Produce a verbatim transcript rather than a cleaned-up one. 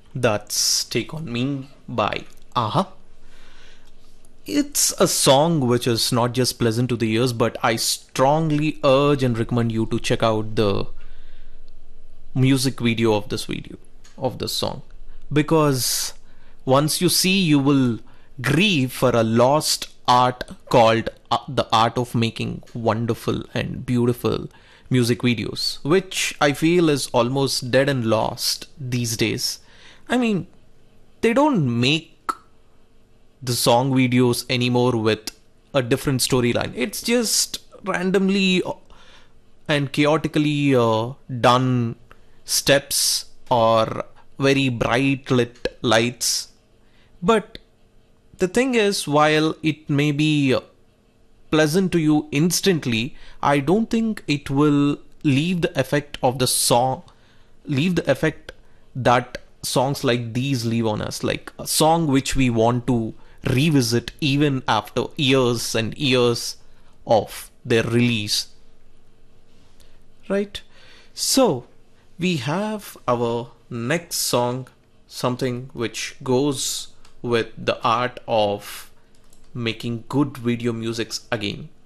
That's Take On Me by Aha. It's a song which is not just pleasant to the ears, but I strongly urge and recommend you to check out the music video of this video, of this song. Because once you see, you will grieve for a lost art called uh, the art of making wonderful and beautiful music videos, which I feel is almost dead and lost these days. I mean, they don't make the song videos anymore with a different storyline. It's just randomly and chaotically uh, done steps or very bright lit lights. But the thing is, while it may be pleasant to you instantly, I don't think it will leave the effect of the song, leave the effect that songs like these leave on us, like a song which we want to revisit even after years and years of their release, right? So we have our next song, something which goes with the art of making good video musics again.